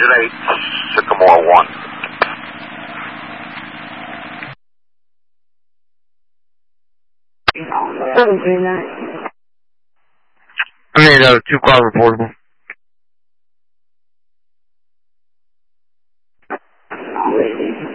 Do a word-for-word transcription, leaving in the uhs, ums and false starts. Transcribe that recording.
Engine eight, Sycamore one. seven three nine. I need a two-car reportable. Waiting.